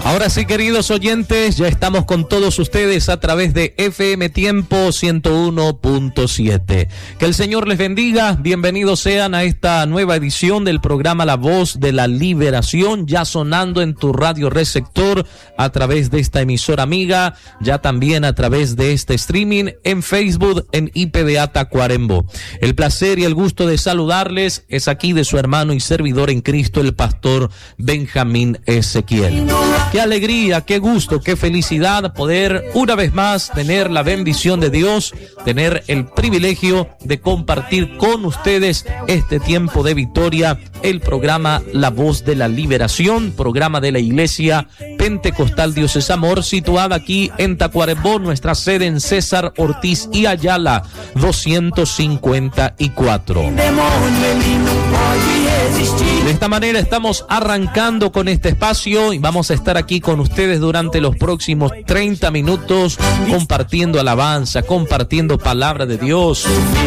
Ahora sí, queridos oyentes, ya estamos con todos ustedes a través de FM Tiempo 101.7. Que el Señor les bendiga. Bienvenidos sean a esta nueva edición del programa La Voz de la Liberación, ya sonando en tu radio receptor a través de esta emisora amiga, ya también a través de este streaming en Facebook en IPDA Tacuarembó. El placer y el gusto de saludarles es aquí de su hermano y servidor en Cristo, el pastor Benjamín Ezequiel. Qué alegría, qué gusto, qué felicidad poder una vez más tener la bendición de Dios, tener el privilegio de compartir con ustedes este tiempo de victoria, el programa La Voz de la Liberación, programa de la Iglesia Pentecostal Dios es Amor, situada aquí en Tacuarembó, nuestra sede en César Ortiz y Ayala 254. De esta manera estamos arrancando con este espacio y vamos a estar aquí con ustedes durante los próximos 30 minutos compartiendo alabanza, compartiendo palabra de Dios,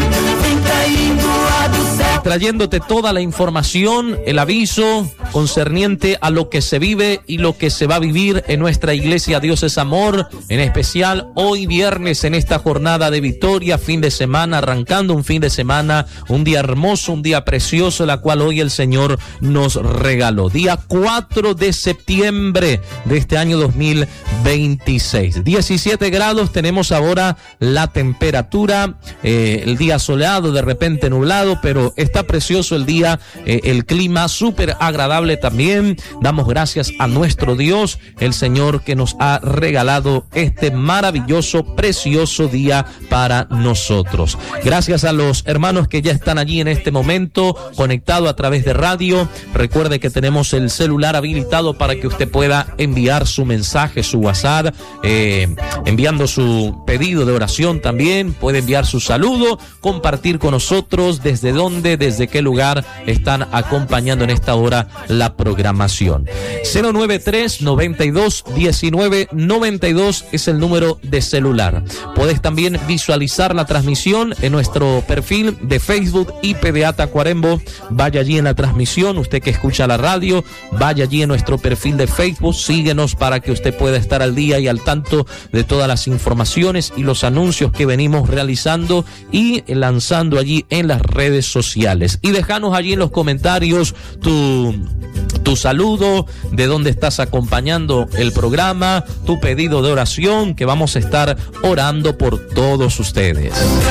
trayéndote toda la información, el aviso concerniente a lo que se vive y lo que se va a vivir en nuestra iglesia Dios es Amor, en especial hoy viernes en esta jornada de victoria, fin de semana, arrancando un fin de semana, un día hermoso, un día precioso, la cual hoy el Señor nos regaló. Día 4 de septiembre de este año 2026. 17 grados tenemos ahora la temperatura, el día soleado, de repente nublado, pero está precioso el día, el clima súper agradable también. Damos gracias a nuestro Dios, el Señor, que nos ha regalado este maravilloso, precioso día para nosotros. Gracias a los hermanos que ya están allí en este momento conectado a través de radio. Recuerde que tenemos el celular habilitado para que usted pueda enviar su mensaje, su WhatsApp, enviando su pedido de oración también. Puede enviar su saludo, compartir con nosotros desde dónde, desde qué lugar están acompañando en esta hora la programación. 093-92-19-92 es el número de celular. Puedes también visualizar la transmisión en nuestro perfil de Facebook IPDA Tacuarembó. Vaya allí en la transmisión, usted que escucha la radio, vaya allí en nuestro perfil de Facebook, síguenos para que usted pueda estar al día y al tanto de todas las informaciones y los anuncios que venimos realizando y lanzando allí en las redes sociales. Y déjanos allí en los comentarios tu saludo, de dónde estás acompañando el programa, tu pedido de oración, que vamos a estar orando por todos ustedes.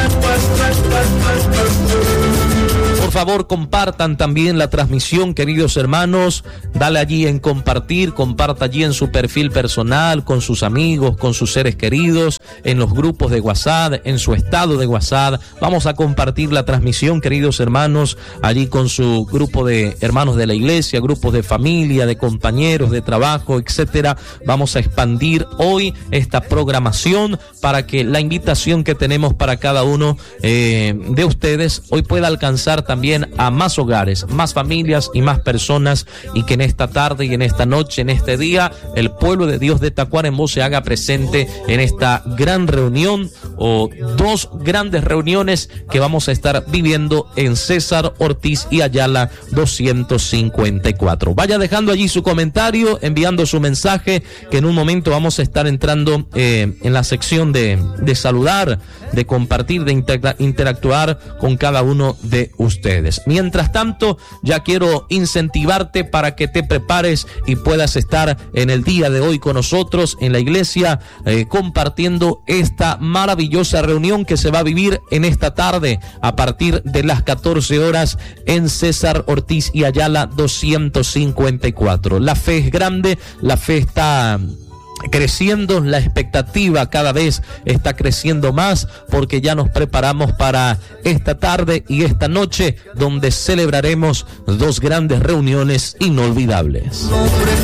Por favor, compartan también la transmisión, queridos hermanos. Dale allí en compartir, comparta allí en su perfil personal, con sus amigos, con sus seres queridos, en los grupos de WhatsApp, en su estado de WhatsApp. Vamos a compartir la transmisión, queridos hermanos, allí con su grupo de hermanos de la iglesia, grupos de familia, de compañeros de trabajo, etcétera. Vamos a expandir hoy esta programación para que la invitación que tenemos para cada uno de ustedes hoy pueda alcanzar también a más hogares, más familias y más personas, y que en esta tarde y en esta noche, en este día, el pueblo de Dios de Tacuarembó se haga presente en esta gran reunión o dos grandes reuniones que vamos a estar viviendo en César Ortiz y Ayala 254. Vaya dejando allí su comentario, enviando su mensaje, que en un momento vamos a estar entrando en la sección de saludar, de compartir, de interactuar con cada uno de ustedes. Mientras tanto, ya quiero incentivarte para que te prepares y puedas estar en el día de hoy con nosotros en la iglesia, compartiendo esta maravillosa reunión que se va a vivir en esta tarde a partir de las 14 horas en César Ortiz y Ayala 254. La fe es grande, la fe está creciendo, la expectativa cada vez está creciendo más, porque ya nos preparamos para esta tarde y esta noche donde celebraremos dos grandes reuniones inolvidables.